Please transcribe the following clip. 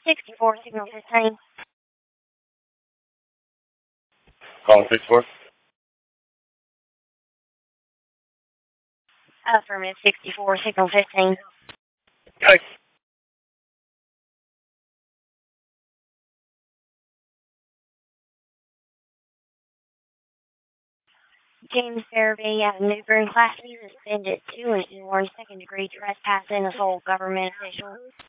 64, signal 15. Calling 64. Affirmative 64, signal 15. Okay. James Fairvey at Newburn Class B suspended 2 and 2 on second degree trespassing assault government official.